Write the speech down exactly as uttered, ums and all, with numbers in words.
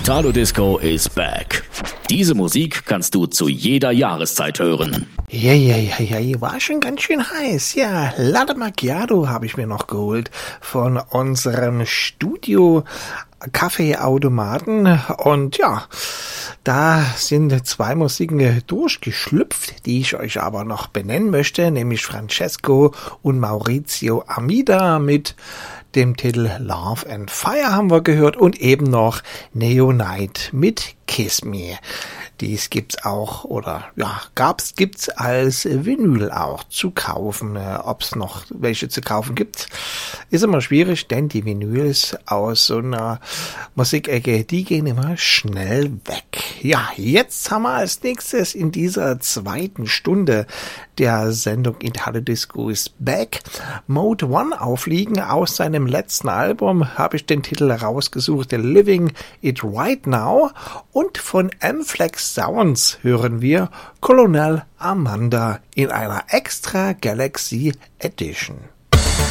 Italo Disco is back. Diese Musik kannst du zu jeder Jahreszeit hören. Ja, ja, ja, ja, war schon ganz schön heiß. Ja, Latte Macchiato habe ich mir noch geholt von unserem Studio Kaffeeautomaten. Und ja, da sind zwei Musiken durchgeschlüpft, die ich euch aber noch benennen möchte, nämlich Francesco und Maurizio Amida mit dem Titel Love and Fire haben wir gehört und eben noch Neonite mit Kiss Me. Dies gibt's auch, oder ja, gab's, gibt's als Vinyl auch zu kaufen. Äh, ob's noch welche zu kaufen gibt, ist immer schwierig, denn die Vinyls aus so einer Musikecke, die gehen immer schnell weg. Ja, jetzt haben wir als nächstes in dieser zweiten Stunde der Sendung Italo Disco is Back Mode One aufliegen. Aus seinem letzten Album habe ich den Titel rausgesucht, Living It Right Now, und von M-Flex Sounds hören wir Colonel Amanda in einer Extra Galaxy Edition.